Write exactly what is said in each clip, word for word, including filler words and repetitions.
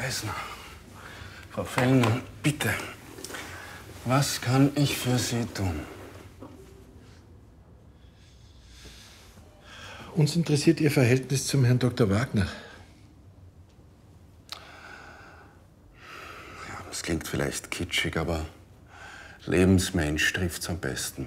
Eisner. Frau Fellner, bitte. Was kann ich für Sie tun? Uns interessiert Ihr Verhältnis zum Herrn Doktor Wagner. Ja, das klingt vielleicht kitschig, aber Lebensmensch trifft's am besten.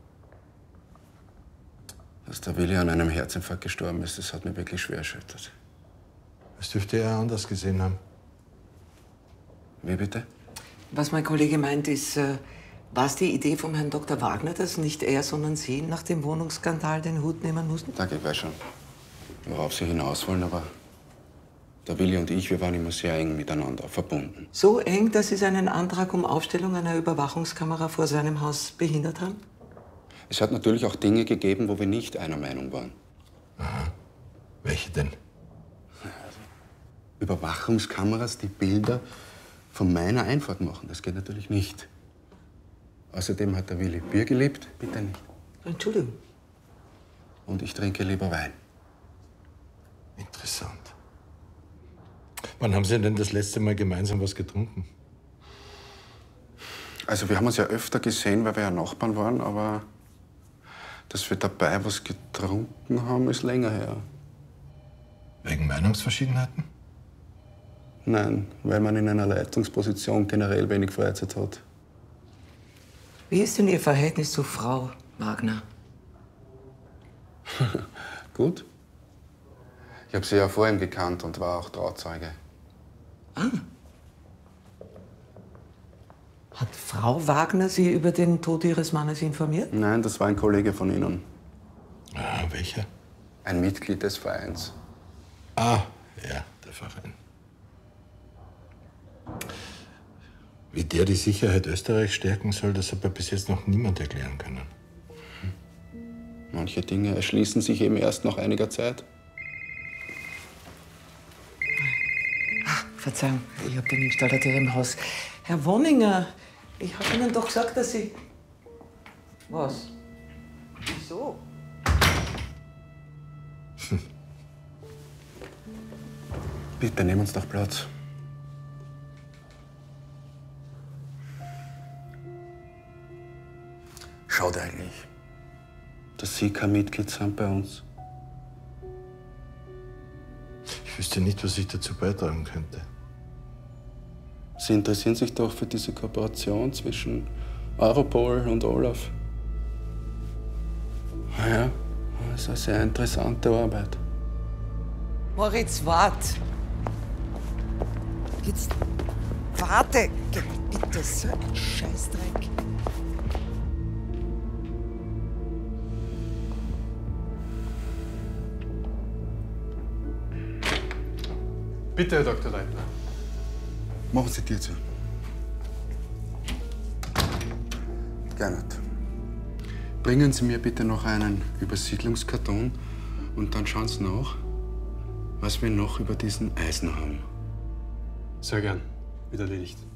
Dass der Willi an einem Herzinfarkt gestorben ist, das hat mich wirklich schwer erschüttert. Das dürfte er anders gesehen haben. Wie bitte? Was mein Kollege meint, ist, äh, war es die Idee vom Herrn Doktor Wagner, dass nicht er, sondern Sie nach dem Wohnungsskandal den Hut nehmen mussten? Danke, ich weiß schon, worauf Sie hinaus wollen, aber der Willi und ich, wir waren immer sehr eng miteinander verbunden. So eng, dass Sie seinen Antrag um Aufstellung einer Überwachungskamera vor seinem Haus behindert haben? Es hat natürlich auch Dinge gegeben, wo wir nicht einer Meinung waren. Aha. Welche denn? Überwachungskameras, die Bilder von meiner Einfahrt machen, das geht natürlich nicht. Außerdem hat der Willi Bier geliebt, bitte nicht. Entschuldigung. Und ich trinke lieber Wein. Interessant. Wann haben Sie denn das letzte Mal gemeinsam was getrunken? Also wir haben uns ja öfter gesehen, weil wir ja Nachbarn waren, aber dass wir dabei was getrunken haben, ist länger her. Wegen Meinungsverschiedenheiten? Nein, weil man in einer Leitungsposition generell wenig Freizeit hat. Wie ist denn Ihr Verhältnis zu Frau Wagner? Gut. Ich habe sie ja vor ihm gekannt und war auch Trauzeuge. Ah. Hat Frau Wagner Sie über den Tod Ihres Mannes informiert? Nein, das war ein Kollege von Ihnen. Ah, welcher? Ein Mitglied des Vereins. Ah, ja, der Verein. Wie der die Sicherheit Österreichs stärken soll, das hat mir bis jetzt noch niemand erklären können. Manche Dinge erschließen sich eben erst nach einiger Zeit. Ah, Verzeihung, ich habe den Installateur im Haus. Herr Wonninger, ich habe Ihnen doch gesagt, dass Sie... Was? Wieso? Bitte, nehmen uns doch Platz. Schade eigentlich, dass Sie kein Mitglied sind bei uns. Ich wüsste nicht, was ich dazu beitragen könnte. Sie interessieren sich doch für diese Kooperation zwischen Europol und Olaf. Ah ja, das ist eine sehr interessante Arbeit. Moritz, wart! Jetzt warte! Geh bitte, so ein Scheißdreck. Bitte, Herr Doktor Leitner. Machen Sie die zu. Gernot. Bringen Sie mir bitte noch einen Übersiedlungskarton und dann schauen Sie nach, was wir noch über diesen Eisner haben. Sehr gern. Wird erledigt.